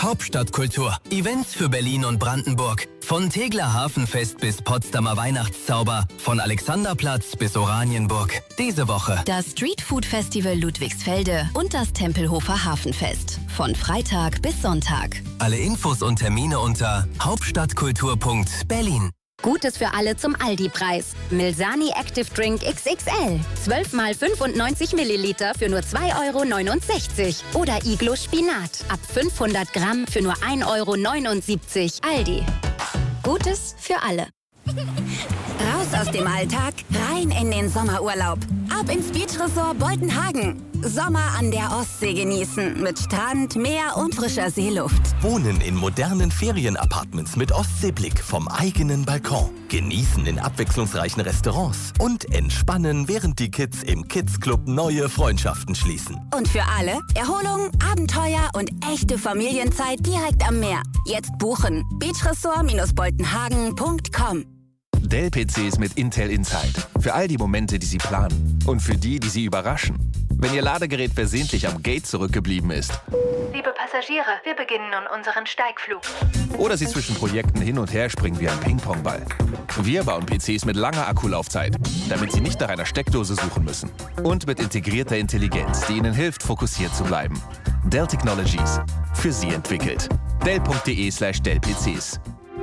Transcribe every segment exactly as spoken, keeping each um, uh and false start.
Hauptstadtkultur. Events für Berlin und Brandenburg. Von Tegeler Hafenfest bis Potsdamer Weihnachtszauber. Von Alexanderplatz bis Oranienburg. Diese Woche das Streetfood Festival Ludwigsfelde und das Tempelhofer Hafenfest. Von Freitag bis Sonntag. Alle Infos und Termine unter hauptstadtkultur punkt berlin. Gutes für alle zum Aldi-Preis. Milsani Active Drink X X L. zwölf mal fünfundneunzig Milliliter für nur zwei Euro neunundsechzig. Oder Iglo Spinat. Ab fünfhundert Gramm für nur ein Euro neunundsiebzig. Aldi. Gutes für alle. Raus aus dem Alltag, rein in den Sommerurlaub. Ab ins Beachresort Boltenhagen. Sommer an der Ostsee genießen. Mit Strand, Meer und frischer Seeluft. Wohnen in modernen Ferienapartments mit Ostseeblick vom eigenen Balkon. Genießen in abwechslungsreichen Restaurants. Und entspannen, während die Kids im Kids Club neue Freundschaften schließen. Und für alle Erholung, Abenteuer und echte Familienzeit direkt am Meer. Jetzt buchen. beachresort boltenhagen punkt com. Dell-P Cs mit Intel Inside. Für all die Momente, die Sie planen. Und für die, die Sie überraschen. Wenn Ihr Ladegerät versehentlich am Gate zurückgeblieben ist. Liebe Passagiere, wir beginnen nun unseren Steigflug. Oder Sie zwischen Projekten hin und her springen wie ein Ping-Pong-Ball. Wir bauen P Cs mit langer Akkulaufzeit, damit Sie nicht nach einer Steckdose suchen müssen. Und mit integrierter Intelligenz, die Ihnen hilft, fokussiert zu bleiben. Dell Technologies. Für Sie entwickelt. Dell punkt de slash Dell P Cs.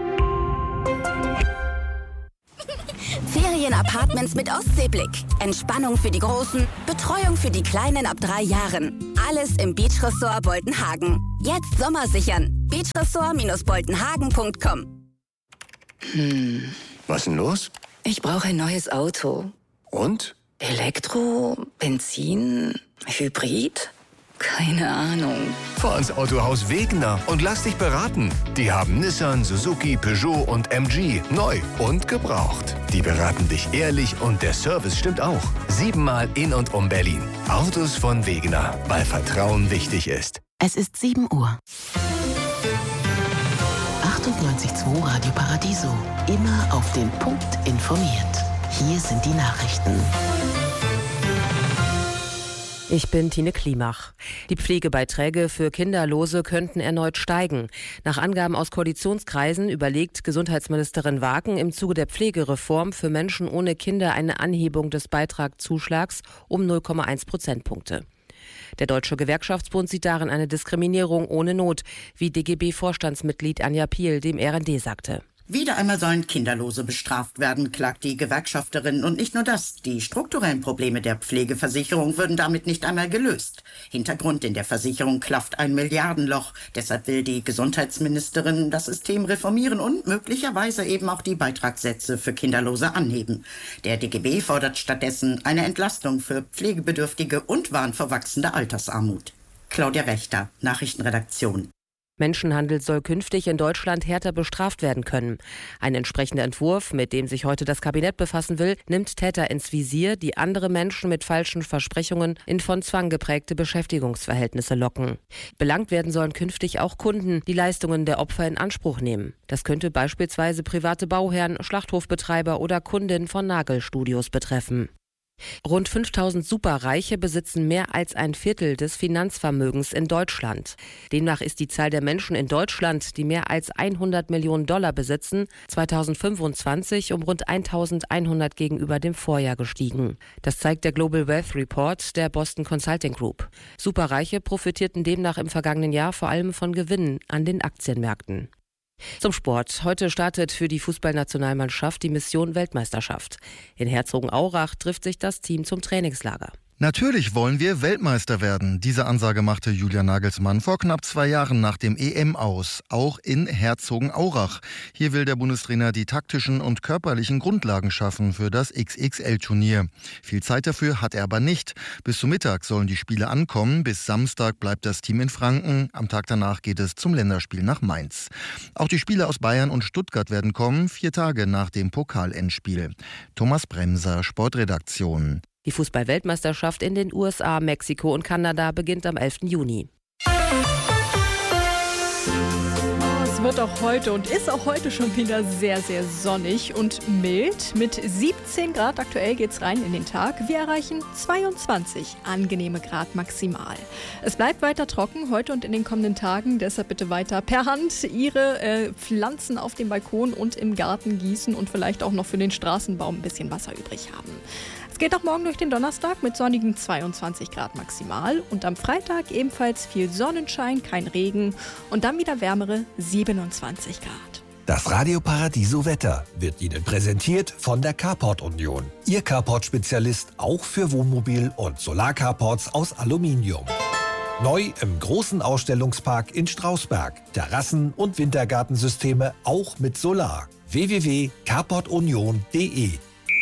Ferienapartments mit Ostseeblick. Entspannung für die Großen, Betreuung für die Kleinen ab drei Jahren. Alles im Beachresort Boltenhagen. Jetzt Sommer sichern. beachresort boltenhagen punkt com. Hm. Was ist denn los? Ich brauche ein neues Auto. Und? Elektro, Benzin, Hybrid? Keine Ahnung. Fahr ins Autohaus Wegener und lass dich beraten. Die haben Nissan, Suzuki, Peugeot und M G. Neu und gebraucht. Die beraten dich ehrlich und der Service stimmt auch. Siebenmal in und um Berlin. Autos von Wegener, weil Vertrauen wichtig ist. Es ist sieben Uhr. achtundneunzig Komma zwei Radio Paradiso. Immer auf den Punkt informiert. Hier sind die Nachrichten. Ich bin Tine Klimach. Die Pflegebeiträge für Kinderlose könnten erneut steigen. Nach Angaben aus Koalitionskreisen überlegt Gesundheitsministerin Wagen im Zuge der Pflegereform für Menschen ohne Kinder eine Anhebung des Beitragszuschlags um null Komma eins Prozentpunkte. Der Deutsche Gewerkschaftsbund sieht darin eine Diskriminierung ohne Not, wie D G B-Vorstandsmitglied Anja Piel dem R N D sagte. Wieder einmal sollen Kinderlose bestraft werden, klagt die Gewerkschafterin. Und nicht nur das, die strukturellen Probleme der Pflegeversicherung würden damit nicht einmal gelöst. Hintergrund: in der Versicherung klafft ein Milliardenloch. Deshalb will die Gesundheitsministerin das System reformieren und möglicherweise eben auch die Beitragssätze für Kinderlose anheben. Der D G B fordert stattdessen eine Entlastung für Pflegebedürftige und warnt vor wachsender Altersarmut. Claudia Wächter, Nachrichtenredaktion. Menschenhandel soll künftig in Deutschland härter bestraft werden können. Ein entsprechender Entwurf, mit dem sich heute das Kabinett befassen will, nimmt Täter ins Visier, die andere Menschen mit falschen Versprechungen in von Zwang geprägte Beschäftigungsverhältnisse locken. Belangt werden sollen künftig auch Kunden, die Leistungen der Opfer in Anspruch nehmen. Das könnte beispielsweise private Bauherren, Schlachthofbetreiber oder Kundinnen von Nagelstudios betreffen. Rund fünftausend Superreiche besitzen mehr als ein Viertel des Finanzvermögens in Deutschland. Demnach ist die Zahl der Menschen in Deutschland, die mehr als hundert Millionen Dollar besitzen, zweitausendfünfundzwanzig um rund eintausendeinhundert gegenüber dem Vorjahr gestiegen. Das zeigt der Global Wealth Report der Boston Consulting Group. Superreiche profitierten demnach im vergangenen Jahr vor allem von Gewinnen an den Aktienmärkten. Zum Sport. Heute startet für die Fußballnationalmannschaft die Mission Weltmeisterschaft. In Herzogenaurach trifft sich das Team zum Trainingslager. Natürlich wollen wir Weltmeister werden. Diese Ansage machte Julian Nagelsmann vor knapp zwei Jahren nach dem E M aus, auch in Herzogenaurach. Hier will der Bundestrainer die taktischen und körperlichen Grundlagen schaffen für das X X L-Turnier. Viel Zeit dafür hat er aber nicht. Bis zum Mittag sollen die Spiele ankommen. Bis Samstag bleibt das Team in Franken. Am Tag danach geht es zum Länderspiel nach Mainz. Auch die Spieler aus Bayern und Stuttgart werden kommen, vier Tage nach dem Pokalendspiel. Thomas Bremser, Sportredaktion. Die Fußball-Weltmeisterschaft in den U S A, Mexiko und Kanada beginnt am elften Juni. Aus Es wird auch heute und ist auch heute schon wieder sehr, sehr sonnig und mild. Mit siebzehn Grad aktuell geht's rein in den Tag. Wir erreichen zweiundzwanzig angenehme Grad maximal. Es bleibt weiter trocken heute und in den kommenden Tagen. Deshalb bitte weiter per Hand Ihre äh, Pflanzen auf dem Balkon und im Garten gießen und vielleicht auch noch für den Straßenbaum ein bisschen Wasser übrig haben. Es geht auch morgen durch den Donnerstag mit sonnigen zweiundzwanzig Grad maximal und am Freitag ebenfalls viel Sonnenschein, kein Regen und dann wieder wärmere siebenundzwanzig Grad. Das Radio Paradiso Wetter wird Ihnen präsentiert von der Carport Union. Ihr Carport-Spezialist auch für Wohnmobil- und Solar-Carports aus Aluminium. Neu im großen Ausstellungspark in Strausberg. Terrassen- und Wintergartensysteme auch mit Solar. w w w punkt carport union punkt d e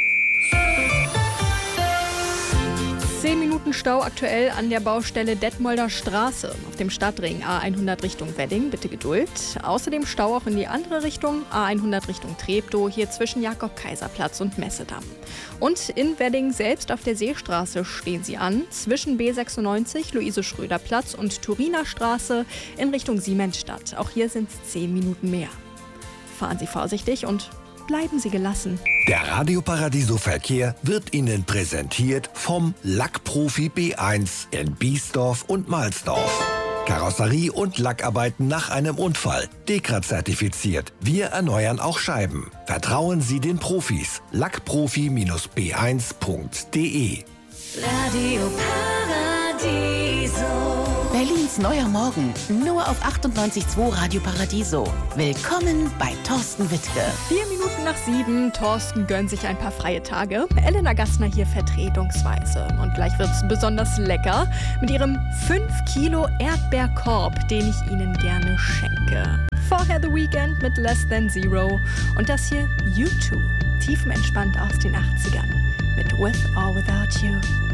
zehn Minuten Stau aktuell an der Baustelle Detmolder Straße auf dem Stadtring A hundert Richtung Wedding. Bitte Geduld. Außerdem Stau auch in die andere Richtung, A hundert Richtung Treptow, hier zwischen Jakob-Kaiser-Platz und Messedamm. Und in Wedding selbst auf der Seestraße stehen Sie an, zwischen B sechsundneunzig, Luise-Schröder-Platz und Turiner Straße in Richtung Siemensstadt. Auch hier sind es zehn Minuten mehr. Fahren Sie vorsichtig und bleiben Sie gelassen. Der Radio Paradiso Verkehr wird Ihnen präsentiert vom Lackprofi B eins in Biesdorf und Mahlsdorf. Karosserie und Lackarbeiten nach einem Unfall. Dekra zertifiziert. Wir erneuern auch Scheiben. Vertrauen Sie den Profis. lackprofi B eins punkt d e Radio Paradiso. Berlins neuer Morgen, nur auf achtundneunzig Komma zwei Radio Paradiso. Willkommen bei Thorsten Wittke. Vier Minuten nach sieben, Thorsten gönnt sich ein paar freie Tage. Elena Gassner hier vertretungsweise. Und gleich wird's besonders lecker mit ihrem fünf Kilo Erdbeerkorb, den ich Ihnen gerne schenke. Vorher The Weeknd mit Less Than Zero und das hier U zwei, tiefenentspannt aus den achtzigern mit With or Without You.